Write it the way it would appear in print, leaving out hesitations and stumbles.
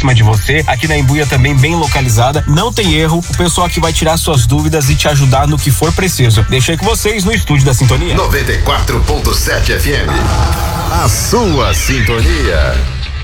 de você, aqui na Imbuia também bem localizada, não tem erro, o pessoal aqui vai tirar suas dúvidas e te ajudar no que for preciso. Deixei com vocês no estúdio da Sintonia. 94.7 FM. A sua sintonia.